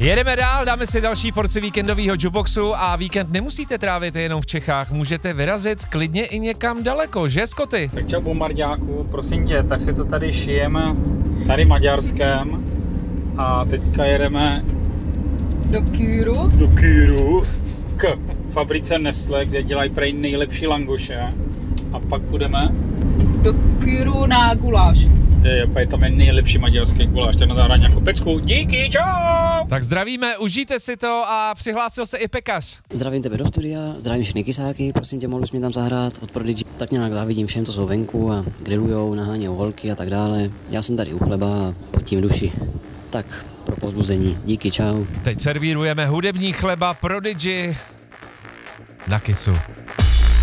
Jedeme dál, dáme si další porci víkendového jukeboxu a víkend nemusíte trávit jenom v Čechách, můžete vyrazit klidně i někam daleko, že Scotty? Tak čau bombardáku, prosím tě, tak si to tady šijeme tady Maďarskem a teďka jedeme Do Kýru k fabrice Nestlé, kde dělají prej nejlepší langoše a pak půjdeme Do Kýru na guláš. je tam nejlepší maďarský guláš, tak na zahrání jako pecku. Díky, čau! Tak zdravíme, užijte si to a přihlásil se i pekař. Zdravím tebe do studia, zdravím všechny kysáky, prosím tě, mohl bys mě tam zahrát od Prodigy. Tak nějak závidím všem, co jsou venku a grillujou, nahánějou holky a tak dále. Já jsem tady u chleba a potím duši. Tak pro povzbuzení, díky, čau. Teď servírujeme hudební chleba Prodigy na Kissu.